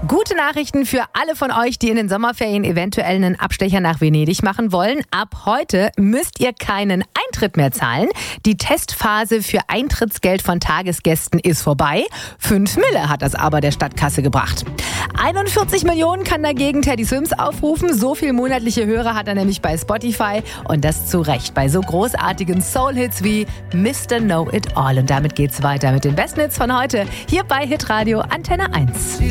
Gute Nachrichten für alle von euch, die in den Sommerferien eventuell einen Abstecher nach Venedig machen wollen. Ab heute müsst ihr keinen Eintritt mehr zahlen. Die Testphase für Eintrittsgeld von Tagesgästen ist vorbei. 5 Mille hat das aber der Stadtkasse gebracht. 41 Millionen kann dagegen Teddy Swims aufrufen. So viel monatliche Hörer hat er nämlich bei Spotify. Und das zu Recht bei so großartigen Soul-Hits wie Mr. Know It All. Und damit geht's weiter mit den besten Hits von heute hier bei Hitradio Antenne 1.